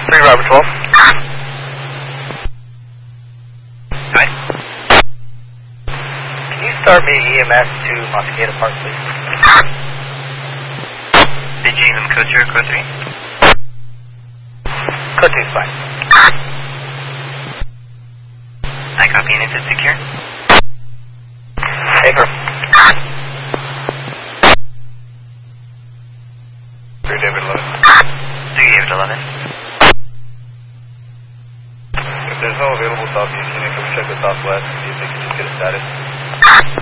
3 Robert 12. Hi. Can you start me EMS to Mosquito Park, please? Did you even code 0, code 3? Code 2 is fine. I copy, and is it secure? Paper. 3 David 11. 3 David 11. If there's no available southeast unit, can we check the southwest and see if they can just get a status?